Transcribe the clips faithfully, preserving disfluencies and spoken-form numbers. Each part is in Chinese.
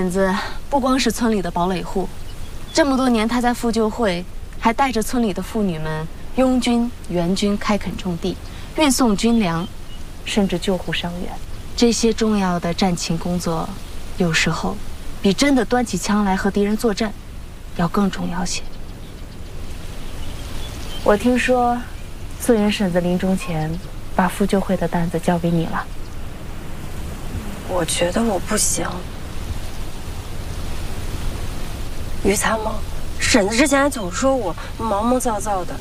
婶子不光是村里的堡垒户，这么多年她在妇救会还带着村里的妇女们拥军援军开垦种地，运送军粮，甚至救护伤员。这些重要的战情工作，有时候比真的端起枪来和敌人作战要更重要些。我听说素云婶子临终前把妇救会的担子交给你了。 我觉得我不行。于参谋，婶子之前还总说我毛毛躁躁的，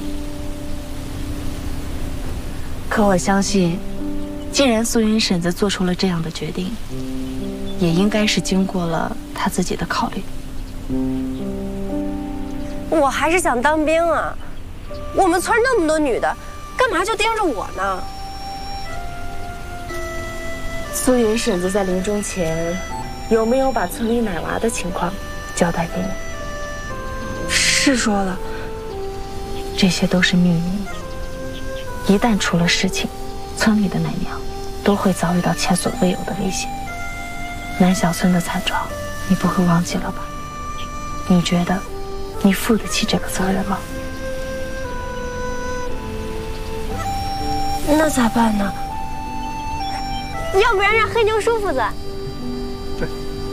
可我相信，既然素云婶子做出了这样的决定，也应该是经过了她自己的考虑。 我还是想当兵啊！我们村那么多女的，干嘛就盯着我呢？ 素云婶子在临终前，有没有把村里奶娃的情况交代给你？ 是说了， 这些都是秘密。一旦出了事情，村里的奶娘都会遭遇到前所未有的危险。南小村的惨状，你不会忘记了吧？你觉得你负得起这个责任吗？ 那咋办呢？要不然让黑牛叔负责。 对。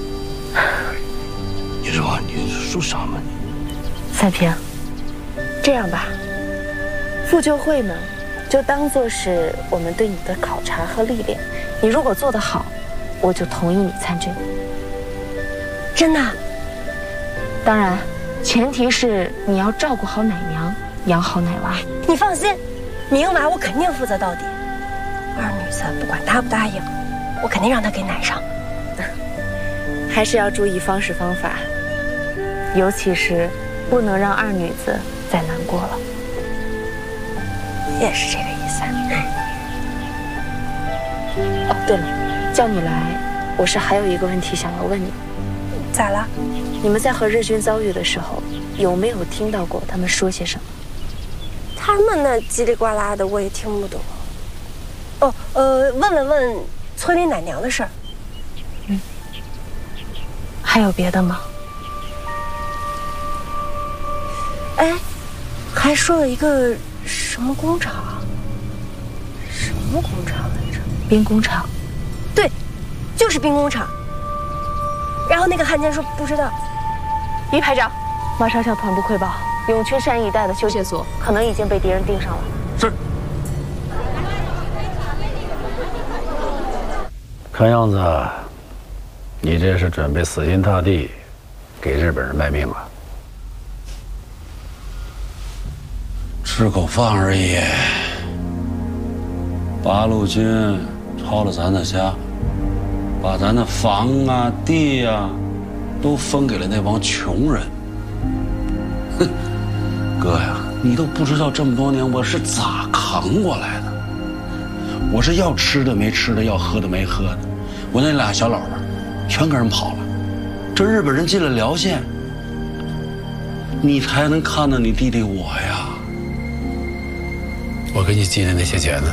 你说你说啥嘛你？ 赛平，这样吧，妇救会呢，就当做是我们对你的考察和历练。你如果做得好，我就同意你参军。 真的？ 当然，前提是你要照顾好奶娘，养好奶娃。 你放心，明娃我肯定负责到底。二女子不管答不答应，我肯定让她给奶上。 还是要注意方式方法，尤其是不能让二女子再难过了。 也是这个意思。 哦，对了，叫你来，我是还有一个问题想要问你。 咋了？ 你们在和日军遭遇的时候，有没有听到过他们说些什么？ 他们那叽里呱啦的我也听不懂。哦，呃，问了问村里奶娘的事儿。 嗯。还有别的吗？ 哎，还说了一个什么工厂？什么工厂来着？ 兵工厂。 对，就是兵工厂。然后那个汉奸说不知道。 于排长，马上向团部汇报，永春山一带的修械所可能已经被敌人盯上了。 是。 看样子，你这是准备死心塌地给日本人卖命啊？ 吃口饭而已。八路军抄了咱的家，把咱的房啊、地啊，都分给了那帮穷人。哼，哥呀，你都不知道这么多年我是咋扛过来的。我是要吃的没吃的，要喝的没喝的，我那俩小老婆全跟人跑了。这日本人进了辽县，你才能看到你弟弟我呀。 我给你寄的那些钱呢？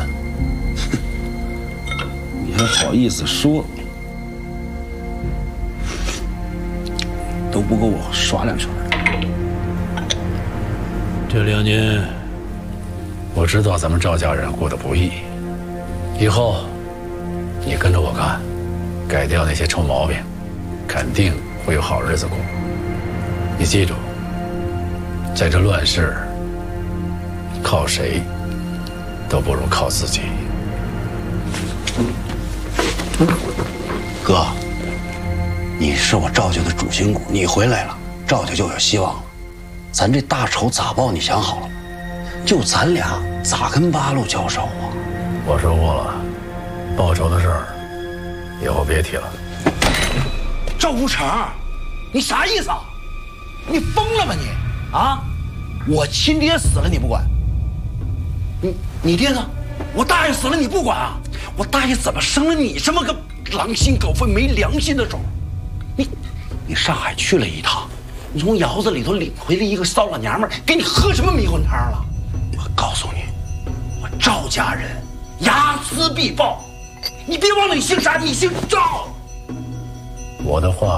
你还好意思说？都不够我耍两圈。 这两年，我知道咱们赵家人过得不易。以后，你跟着我干，改掉那些臭毛病，肯定会有好日子过。你记住，在这乱世，靠谁都不如靠自己。 哥，你是我赵家的主心骨，你回来了，赵家就有希望了。咱这大仇咋报？你想好了吗？就咱俩咋跟八路交手啊？ 我说过了，报仇的事儿以后别提了。 赵无成，你啥意思啊？你疯了吧你？啊！我亲爹死了你不管，你你爹呢？我大爷死了你不管啊？我大爷怎么生了你这么个狼心狗肺、没良心的种？你你上海去了一趟，你从窑子里头领回来一个骚老娘们，给你喝什么迷魂汤了？我告诉你，我赵家人睚眦必报，你别忘了你姓啥，你姓赵。 我的话